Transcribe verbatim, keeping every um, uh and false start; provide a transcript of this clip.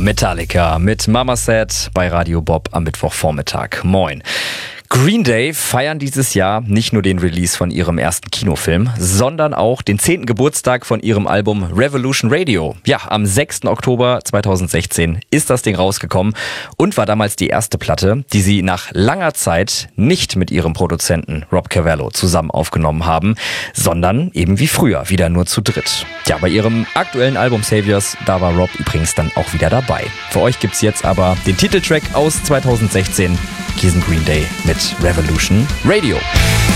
Metallica mit Mama Said bei Radio Bob am Mittwochvormittag. Moin. Green Day feiern dieses Jahr nicht nur den Release von ihrem ersten Kinofilm, sondern auch den zehnten Geburtstag von ihrem Album Revolution Radio. Ja, am sechsten Oktober zweitausendsechzehn ist das Ding rausgekommen und war damals die erste Platte, die sie nach langer Zeit nicht mit ihrem Produzenten Rob Cavallo zusammen aufgenommen haben, sondern eben wie früher wieder nur zu dritt. Ja, bei ihrem aktuellen Album Saviors, da war Rob übrigens dann auch wieder dabei. Für euch gibt's jetzt aber den Titeltrack aus zweitausendsechzehn, diesen Green Day mit Revolution Radio.